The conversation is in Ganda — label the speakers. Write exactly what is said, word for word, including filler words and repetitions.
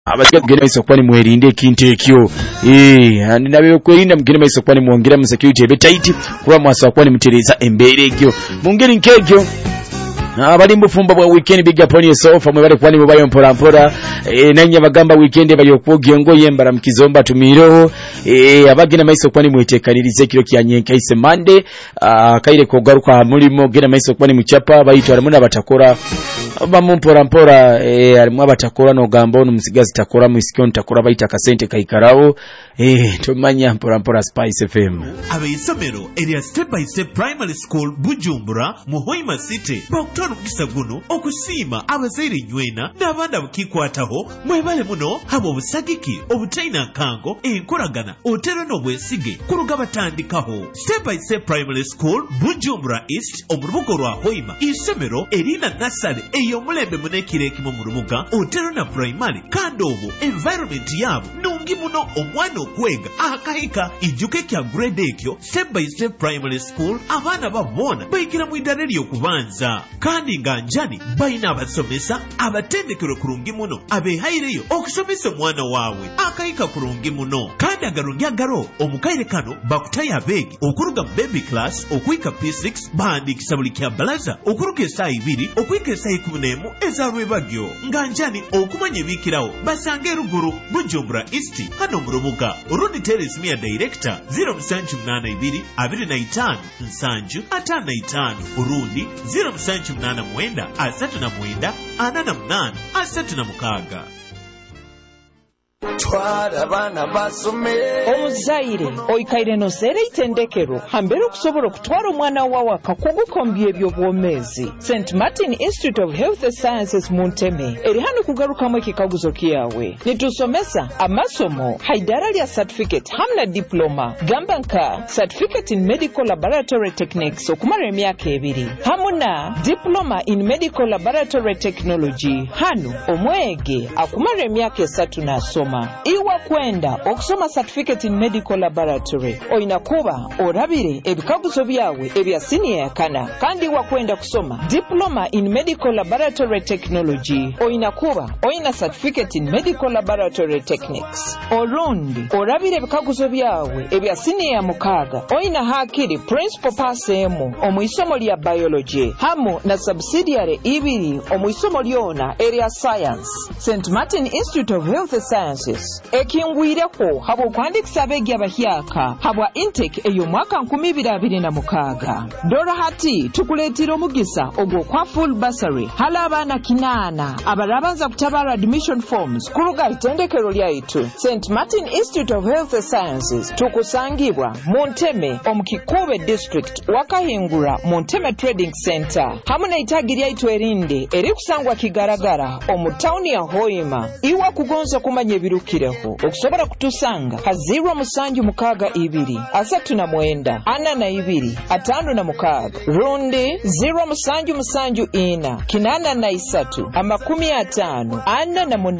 Speaker 1: abagenda isokwa ni mwerinde ekintu ekyo eh nabe kwerinda mugenda isokwa ni muongera mu security ebe tight kuba mwasakwa ni mutereza embere ekyo mungeri nkegyo abali mbufumba bwa weekend big up on yourself amwe bale kwani mubayo mpora mpora e, nanya bagamba weekend bali okwoge ngo yembara mukizomba tumiro e, abagina maiso kwani mwetekanirize kiro kyanyenka ise mande kaire kogaruka mulimo gena maiso kwani muchapa bayitwa aramuna batakora bamu mpora mpora e, arimwa batakora no gambo no musigazi takora musikyo ntakora bayita kasente kaikarawo eh tumanya mpora mpora Spice F M
Speaker 2: abayisomero area step by step primary school Bujumbura Muhoima City Bakutwala mukisa guno okusima abazaire nywena n'abanda bukikwataho mwebale muno habo obusagiki obutaina kango enkoragana otero n'obwesige kuruga batandikaho step by step primary school Bujumbura East omurubugo rwa Hoima isomero erina nasale eyo mulembe munekire kimu mu rubuga otero na primary kandobo environment yabo nungi muno omwana okwega akahika ijuke kya grade ekyo step by step primary school abana babona bayikira mu idare lyo kubanza kandi nganjani bayina abasomesa abatendekero kurungi muno abehaireyo okusomesa omwana wawe akahika kurungi muno kandi agarungi agaro omukaire kano bakutaya begi okuruga baby class okuika P six bandikisa buli kya balaza okuruka esaa ibiri okuika esaa ikumi n'emu ezarwe bagyo nganjani okumanya bikirawo basange ruguru Bujumbura East hano mu rubuga urundi teresmia director zero musanju munana ibiri abiri na itanu nsanju atana itanu urundi zero musanju munana mwenda asatu na mwenda anana munana asatu na mukaga.
Speaker 3: Twara bana basome
Speaker 4: omuzaire oikaire no sere itendekero hambere okusobola okutwara omwana wawe akakugukombye ebyo bwomezi Saint Martin Institute of Health Sciences Munteme eri hano kugarukamu ekikaguzo kiyawe nitusomesa amasomo haidara lya certificate hamna diploma gamba nka certificate in medical laboratory techniques okumara emyaka ebiri hamuna diploma in medical laboratory technology hano omwege akumara emyaka esatu nasoma iwa kwenda okusoma certificate in medical laboratory oina kuba orabire ebikaguzo byawe ebya senior yakana kandi iwa kwenda kusoma diploma in medical laboratory technology oina kuba oina certificate in medical laboratory techniques orundi orabire ebikaguzo byawe ebya senior ya mukaga oina hakiri principal pass emu omuisomo lya biology hamu na subsidiary ibiri omuisomo lyona area science Saint Martin Institute of Health Sciences ekingwireko habo kwandikisa abegi abahyaka habwa intake eyo mwaka nkumi ibiri abiri na mukaga dora hati tukuletira omugisa ogwo kwa full bursary hala abana kinana abarabanza kutabara admission forms kuruga itendekero lyaitu Saint Martin Institute of Health Sciences tukusangibwa Munteme omukikube district wakahingura Munteme Trading Center hamuna itagiri yaitu erinde eri kusangwa kigaragara omutauni ya Hoima iwa kugonza kumanye birukireho okusobora kutusanga hazirwa musanju mukaga ibiri asatu na mwenda ana na ibiri atano na mukaga rundi zero musanju musanju ina kinana na isatu amakumi atano ana na